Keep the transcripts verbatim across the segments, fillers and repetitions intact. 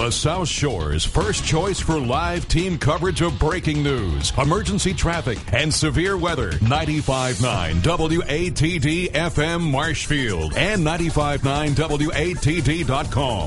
The South Shore's first choice for live team coverage of breaking news, emergency traffic, and severe weather. ninety-five point nine W A T D F M Marshfield and ninety-five point nine W A T D dot com.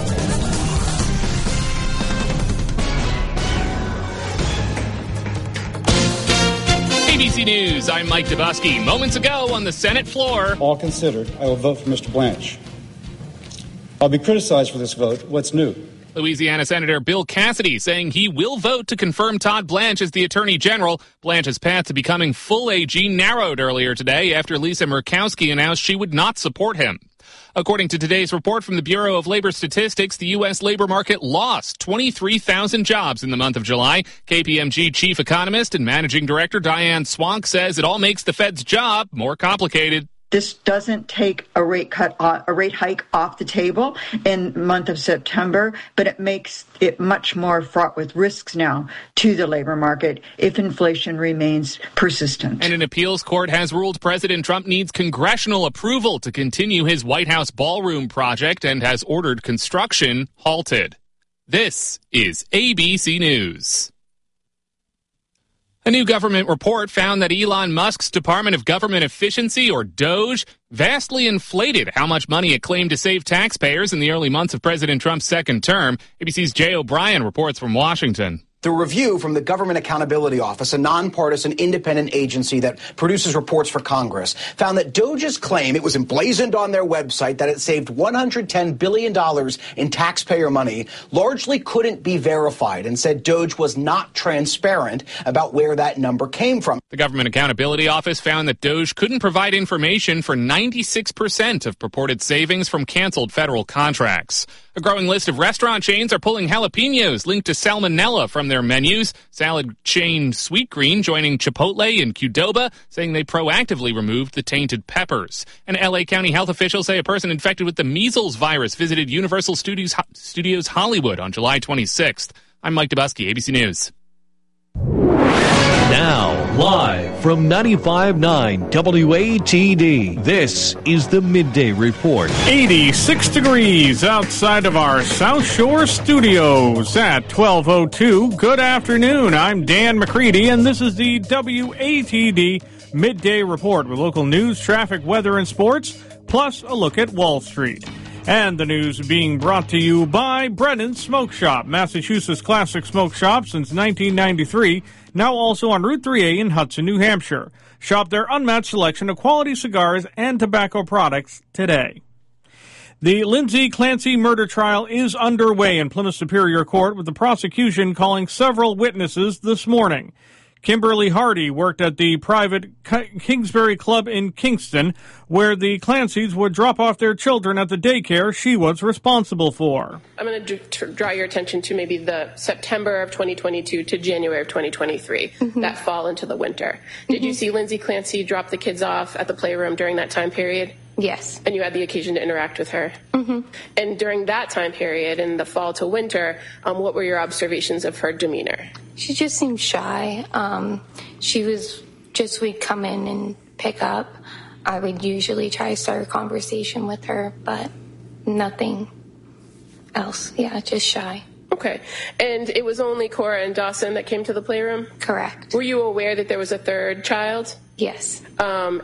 A B C News, I'm Mike Dubusky. Moments ago on the Senate floor. All considered, I will vote for Mister Blanche. I'll be criticized for this vote. What's new? Louisiana Senator Bill Cassidy saying he will vote to confirm Todd Blanche as the Attorney General. Blanche's path to becoming full A G narrowed earlier today after Lisa Murkowski announced she would not support him. According to today's report from the Bureau of Labor Statistics, the U S labor market lost twenty-three thousand jobs in the month of July. K P M G chief economist and managing director Diane Swank says it all makes the Fed's job more complicated. This doesn't take a rate cut, a rate hike off the table in the month of September, but it makes it much more fraught with risks now to the labor market if inflation remains persistent. And an appeals court has ruled President Trump needs congressional approval to continue his White House ballroom project and has ordered construction halted. This is A B C News. A new government report found that Elon Musk's Department of Government Efficiency, or DOGE, vastly inflated how much money it claimed to save taxpayers in the early months of President Trump's second term. A B C's Jay O'Brien reports from Washington. The review from the Government Accountability Office, a nonpartisan independent agency that produces reports for Congress, found that DOGE's claim, it was emblazoned on their website, that it saved one hundred ten billion dollars in taxpayer money, largely couldn't be verified, and said DOGE was not transparent about where that number came from. The Government Accountability Office found that DOGE couldn't provide information for ninety-six percent of purported savings from canceled federal contracts. A growing list of restaurant chains are pulling jalapenos linked to salmonella from their menus. Salad chain Sweetgreen joining Chipotle and Qdoba, saying they proactively removed the tainted peppers. And L A County health officials say a person infected with the measles virus visited Universal Studios, Studios Hollywood on July twenty-sixth. I'm Mike Dubusky, A B C News. Now, live from ninety-five point nine W A T D, this is the Midday Report. eighty-six degrees outside of our South Shore studios at twelve oh two. Good afternoon. I'm Dan McCready, and this is the W A T D Midday Report with local news, traffic, weather, and sports, plus a look at Wall Street. And the news being brought to you by Brennan's Smoke Shop, Massachusetts classic smoke shop since nineteen ninety-three, now also on Route three A in Hudson, New Hampshire. Shop their unmatched selection of quality cigars and tobacco products today. The Lindsay Clancy murder trial is underway in Plymouth Superior Court, with the prosecution calling several witnesses this morning. Kimberly Hardy worked at the private Kingsbury Club in Kingston, where the Clancys would drop off their children at the daycare she was responsible for. I'm going to d- draw your attention to maybe the September of twenty twenty-two to January of twenty twenty-three, mm-hmm. that fall into the winter. Did mm-hmm. you see Lindsay Clancy drop the kids off at the playroom during that time period? Yes. And you had the occasion to interact with her? Mm-hmm. And during that time period, in the fall to winter, um, what were your observations of her demeanor? She just seemed shy. Um, she was just would come in and pick up. I would usually try to start a conversation with her, but nothing else. Yeah, just shy. Okay. And it was only Cora and Dawson that came to the playroom? Correct. Were you aware that there was a third child? Yes. Um,